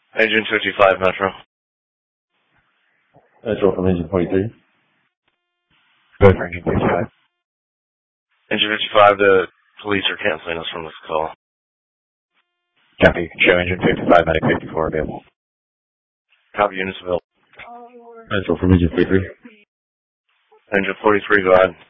Engine 55, Metro. Metro from Engine 43. Good for Engine 55. Engine 55, the police are canceling us from this call. Copy. You can show Engine 55, Medic 54 available. Copy, units available. Metro from Engine 43. Engine 43, go ahead.